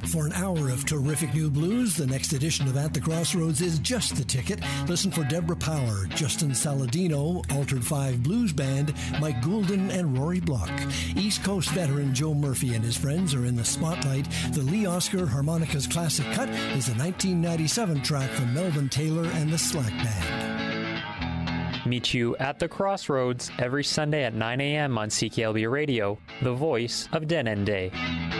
For an hour of terrific new blues, the next edition of At the Crossroads is just the ticket. Listen for Deborah Power, Justin Saladino, Altered 5 Blues Band, Mike Goulden, and Rory Block. East Coast veteran Joe Murphy and his friends are in the spotlight. The Lee Oscar Harmonicas Classic Cut is a 1997 track from Melvin Taylor and the Slack Band. Meet you at the Crossroads every Sunday at 9 a.m. on CKLB Radio, the voice of Dead End Day.